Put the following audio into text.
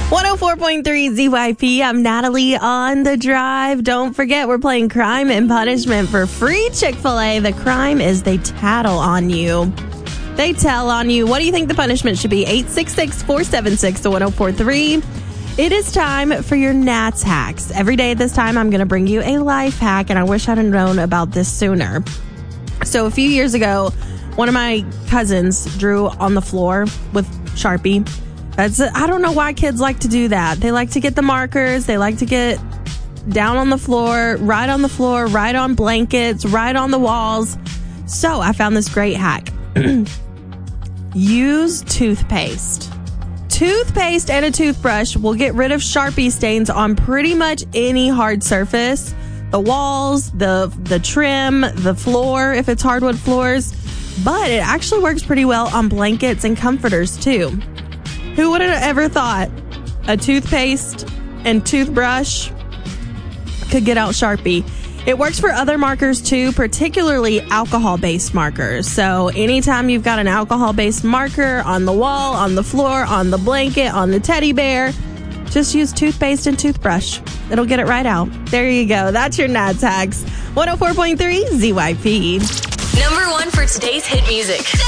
104.3 ZYP. I'm Natalie on the drive. Don't forget, we're playing Crime and Punishment for free Chick-fil-A. The crime is they tattle on you. They tell on you. What do you think the punishment should be? 866-476-1043. It is time for your Nats hacks. Every day at this time, I'm going to bring you a life hack, and I wish I'd have known about this sooner. So a few years ago, one of my cousins drew on the floor with Sharpie. I don't know why kids like to do that. They like to get the markers. They like to get down on the floor, right on blankets, right on the walls. So I found this great hack. Use toothpaste. Toothpaste and a toothbrush will get rid of Sharpie stains on pretty much any hard surface. The walls, the trim, the floor, if it's hardwood floors. But it actually works pretty well on blankets and comforters too. Who would have ever thought a toothpaste and toothbrush could get out Sharpie? It works for other markers too, particularly alcohol-based markers. So anytime you've got an alcohol-based marker on the wall, on the floor, on the blanket, on the teddy bear, just use toothpaste and toothbrush. It'll get it right out. There you go. That's your Nats hacks. 104.3 ZYP. Number one for today's hit music.